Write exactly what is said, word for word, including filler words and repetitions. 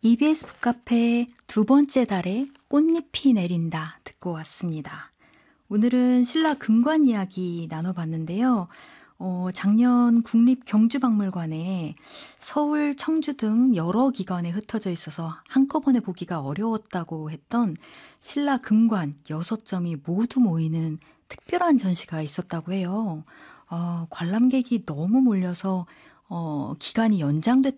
이비에스 북카페 두 번째 달에 꽃잎이 내린다 듣고 왔습니다. 오늘은 신라 금관 이야기 나눠봤는데요. 어, 작년 국립경주박물관에 서울, 청주 등 여러 기관에 흩어져 있어서 한꺼번에 보기가 어려웠다고 했던 신라 금관 여섯 점이 모두 모이는 특별한 전시가 있었다고 해요. 어, 관람객이 너무 몰려서 어, 기간이 연장됐